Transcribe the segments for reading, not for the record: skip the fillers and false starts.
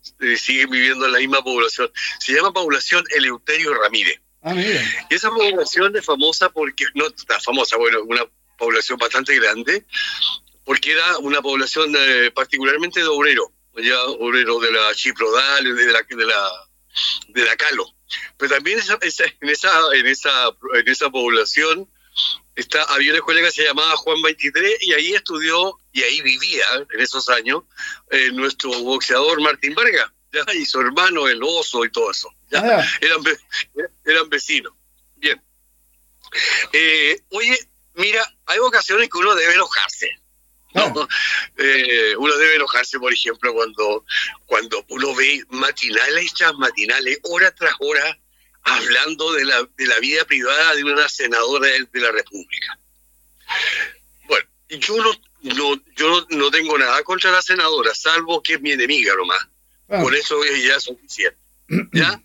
siguen viviendo en la misma población. Se llama población Eleuterio Ramírez. Ah, mira. Y esa población es famosa porque, no está famosa, bueno, una población bastante grande, porque era una población particularmente de obreros, ya obreros de la Chiprodal, de la Calo. Pero también en esa población había una escuela que se llamaba Juan 23 y ahí estudió y ahí vivía en esos años nuestro boxeador Martín Vargas, ¿ya? Y su hermano el Oso y todo eso, ¿ya? Eran vecinos. Bien. Oye, mira, hay ocasiones que uno debe enojarse, ¿no? Uno debe enojarse, por ejemplo, cuando uno ve matinales tras matinales, hora tras hora, hablando de la vida privada de una senadora de la República. Bueno, yo no tengo nada contra la senadora, salvo que es mi enemiga nomás. Con eso ya es suficiente, ¿ya?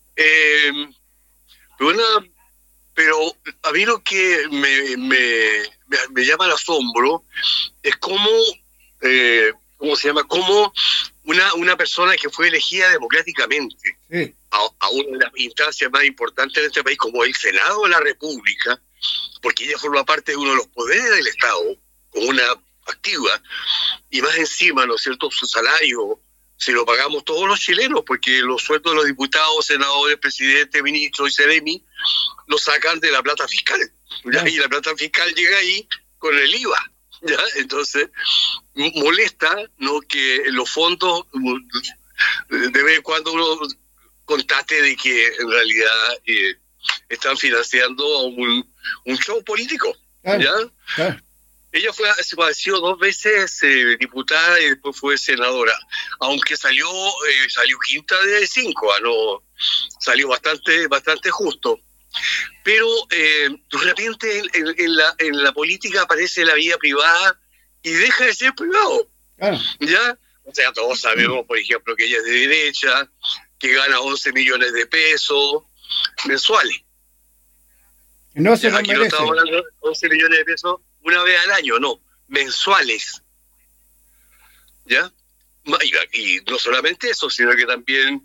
Pero a mí lo que me llama el asombro es cómo se llama, cómo una persona que fue elegida democráticamente, sí, a una de las instancias más importantes de este país, como el Senado de la República, porque ella forma parte de uno de los poderes del Estado, como una activa, y más encima, ¿no es cierto?, su salario se lo pagamos todos los chilenos, porque los sueldos de los diputados, senadores, presidentes, ministros y seremi lo sacan de la plata fiscal, ¿ya? Y la plata fiscal llega ahí con el IVA, ¿ya? Entonces molesta, ¿no?, que los fondos de vez en cuando uno constate de que en realidad están financiando un show político, ¿ya? Ella ha sido 2 veces diputada y después fue senadora, aunque salió quinta de 5, no salió bastante justo. Pero de repente en la política aparece la vida privada y deja de ser privado, ¿ya? O sea, todos sabemos, por ejemplo, que ella es de derecha, que gana 11 millones de pesos mensuales. No se lo aquí merece. No estamos hablando de 11 millones de pesos una vez al año, no, mensuales, ¿ya? Y no solamente eso, sino que también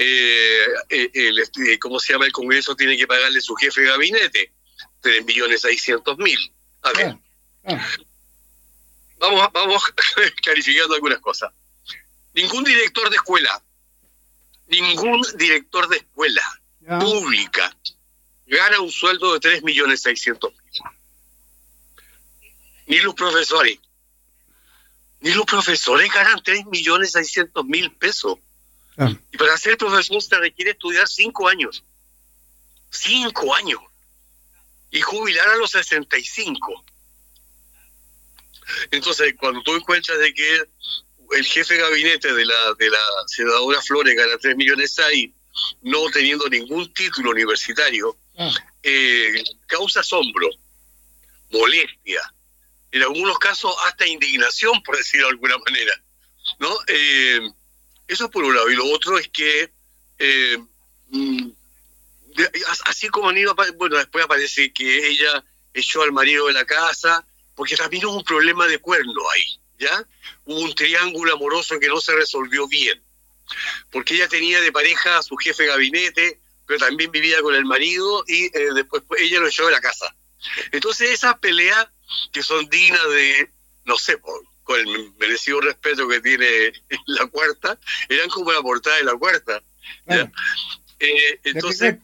¿cómo se llama? El Congreso tiene que pagarle su jefe de gabinete 3.600.000. A ver, vamos clarificando algunas cosas. Ningún director de escuela pública gana un sueldo de 3.600.000. Ni los profesores ganan 3.600.000 pesos. Y para ser profesor se requiere estudiar 5 años. 5 años. Y jubilar a los 65. Entonces, cuando tú encuentras de que el jefe de gabinete de la senadora Flores gana 3.600.000, no teniendo ningún título universitario, causa asombro, molestia, en algunos casos hasta indignación, por decirlo de alguna manera, ¿no? Eso es por un lado. Y lo otro es que así como han ido, bueno, después aparece que ella echó al marido de la casa, porque también hubo un problema de cuerno ahí, ¿ya? Hubo un triángulo amoroso que no se resolvió bien, porque ella tenía de pareja a su jefe de gabinete, pero también vivía con el marido y después ella lo echó de la casa. Entonces esas peleas que son dignas de, no sé, con el merecido respeto que tiene la Cuarta, eran como la portada de la Cuarta, ¿ya? Entonces, de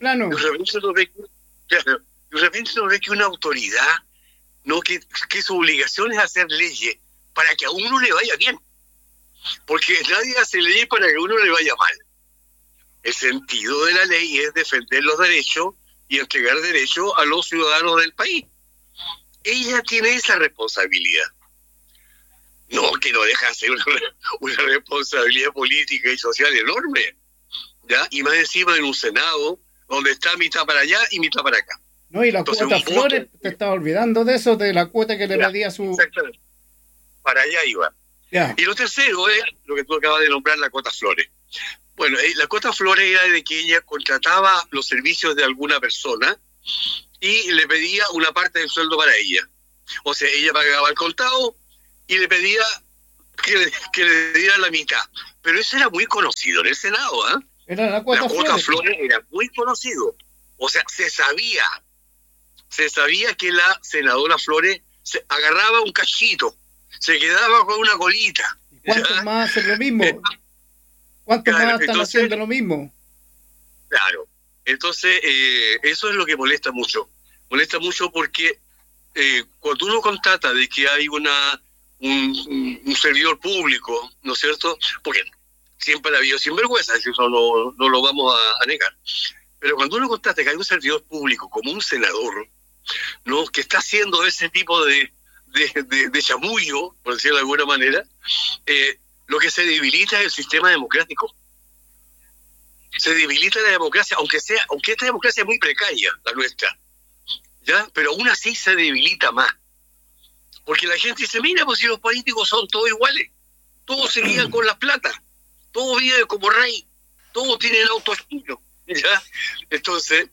repente uno ve que una autoridad, no, que su obligación es hacer leyes para que a uno le vaya bien, porque nadie hace leyes para que a uno le vaya mal. El sentido de la ley es defender los derechos y entregar derechos a los ciudadanos del país. Ella tiene esa responsabilidad. No, que no deja de ser una responsabilidad política y social enorme, ¿ya? Y más encima en un Senado donde está mitad para allá y mitad para acá. No, y la cuota Flores, te estaba olvidando de eso, de la cuota que le pedía su... Exactamente. Para allá iba. Ya. Y lo tercero es lo que tú acabas de nombrar, la cuota Flores. Bueno, la cuota Flores era de que ella contrataba los servicios de alguna persona y le pedía una parte del sueldo para ella. O sea, ella pagaba el contado y le pedía que le diera la mitad. Pero eso era muy conocido en el Senado, ¿ah? Era la cuota Flores era muy conocido. O sea, se sabía que la senadora Flores agarraba un cachito, se quedaba con una colita. ¿Cuántos más hacen lo mismo? ¿Cuántos más están haciendo lo mismo? Claro. Entonces, eso es lo que molesta mucho. Molesta mucho porque cuando uno constata de que hay un servidor público, ¿no es cierto? Porque siempre ha habido sinvergüenza, eso no lo vamos a negar. Pero cuando uno constata que hay un servidor público como un senador, ¿no? Que está haciendo ese tipo de chamullo, por decirlo de alguna manera, lo que se debilita es el sistema democrático. Se debilita la democracia, aunque esta democracia es muy precaria, la nuestra, ¿ya? Pero aún así se debilita más. Porque la gente dice, mira, pues si los políticos son todos iguales, todos se guían con la plata, todos viven como rey, todos tienen autos chinos, ¿ya? Entonces,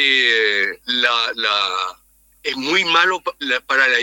es muy malo para la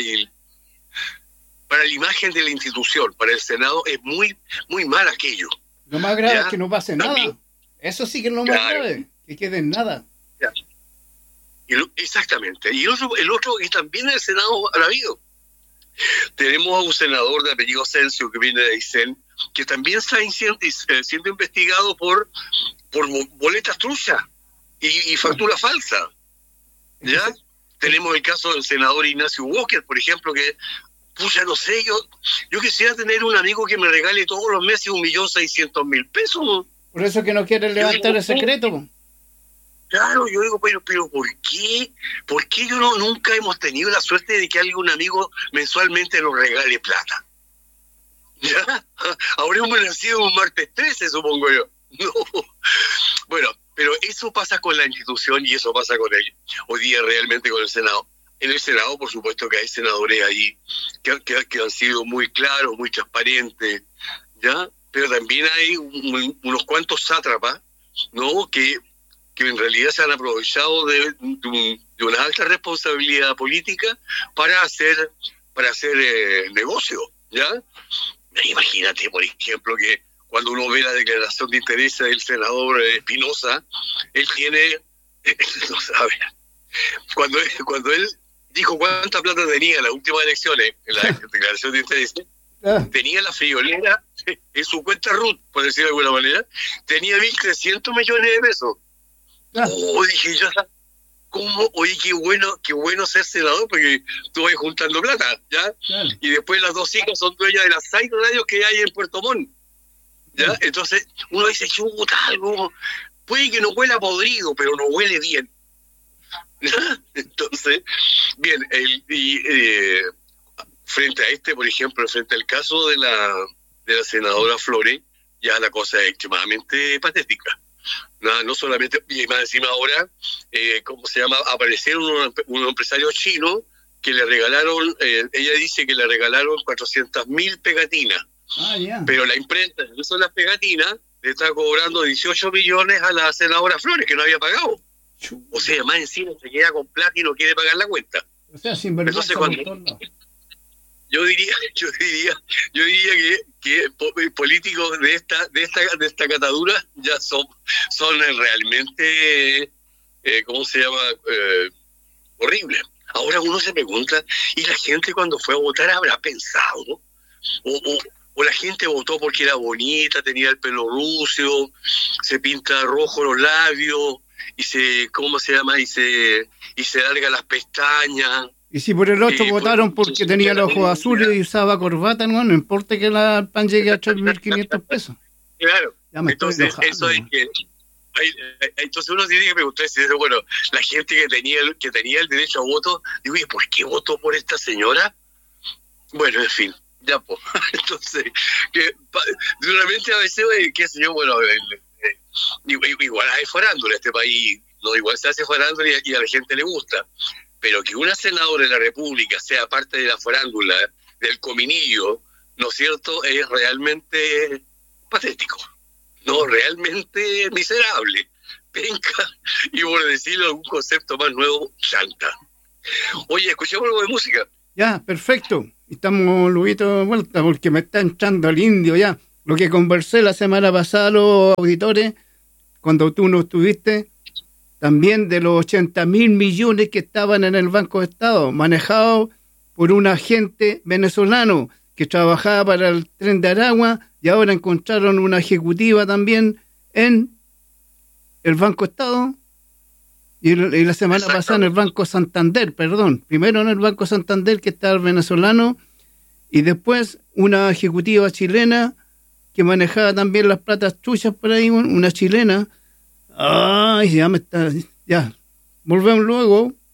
imagen de la institución, para el Senado es muy, muy mal aquello. Lo más grave es que no pase nada. Eso sí que es lo más grave, que quede en nada. Exactamente. Y el otro, y también en el Senado ha habido. Tenemos a un senador de apellido Asensio que viene de Aysén, que también está siendo investigado por boletas truchas y factura falsa. ¿Ya? Tenemos el caso del senador Ignacio Walker, por ejemplo, que, pucha, no sé, yo quisiera tener un amigo que me regale todos los meses 1.600.000 pesos. Por eso que no quieren levantar el secreto. Claro, yo digo, pero ¿por qué? ¿Por qué nunca hemos tenido la suerte de que algún amigo mensualmente nos regale plata? ¿Ya? Habremos nacido un martes 13, supongo yo. No. Bueno, pero eso pasa con la institución y eso pasa con ellos. Hoy día realmente con el Senado. En el Senado, por supuesto que hay senadores ahí que han sido muy claros, muy transparentes, ¿ya? Pero también hay unos cuantos sátrapas, ¿no? Que en realidad se han aprovechado de una alta responsabilidad política para hacer negocio, ¿ya? Imagínate, por ejemplo, que cuando uno ve la declaración de interés del senador Espinosa, él tiene, no sabe, cuando él dijo cuánta plata tenía en las últimas elecciones, en la declaración de interés, tenía la friolera en su cuenta RUT, por decirlo de alguna manera, tenía 1.300 millones de pesos. Dije yo, ¿cómo? Oye, qué bueno ser senador, porque tú vas juntando plata, ¿ya? Claro. Y después las dos hijas son dueñas de las 6 radios que hay en Puerto Montt, ¿ya? Entonces, uno dice, chuta, algo, puede que no huela podrido, pero no huele bien. Entonces, bien, frente a por ejemplo, frente al caso de la senadora Flores, ya la cosa es extremadamente patética. No solamente, y más encima ahora, ¿cómo se llama? Aparecieron unos empresarios chinos que le regalaron, ella dice que le regalaron 400.000 pegatinas. Pero la imprenta, no son las pegatinas, le está cobrando 18 millones a la senadora Flores, que no había pagado. O sea, más encima se queda con plata y no quiere pagar la cuenta. O sea, sin vergüenza. Entonces, yo diría que políticos de esta catadura ya son realmente ¿cómo se llama? Horribles. Ahora uno se pregunta, ¿y la gente cuando fue a votar habrá pensado? O la gente votó porque era bonita, tenía el pelo rucio, se pinta rojo los labios y ¿cómo se llama? Y se larga las pestañas. Y si por el otro votaron porque tenía los ojos azules y usaba corbata, no importa que el pan llegue a 3.500 pesos. Claro. Entonces, eso es que... Entonces uno tiene que preguntarse, bueno, la gente que tenía el derecho a voto, digo, ¿y por qué votó por esta señora? Bueno, en fin, ya pues. Entonces, que duramente a veces, qué sé yo, bueno, igual hay farándula en este país, no, igual se hace farándula y a la gente le gusta. Pero que una senadora de la República sea parte de la farándula, del cominillo, ¿no es cierto?, es realmente patético, no, realmente miserable, penca, y por decirlo algún concepto más nuevo, chanta. Oye, escuchemos algo de música. Ya, perfecto. Estamos luego de vuelta porque me está entrando el indio ya. Lo que conversé la semana pasada, los auditores, cuando tú no estuviste, también de los 80.000 millones que estaban en el Banco de Estado, manejados por un agente venezolano que trabajaba para el Tren de Aragua, y ahora encontraron una ejecutiva también en el Banco de Estado, y la semana pasada en el Banco Santander, perdón, primero en el Banco Santander, que está el venezolano, y después una ejecutiva chilena que manejaba también las platas truchas por ahí, una chilena. Ay, ya me está, ya, volvemos luego.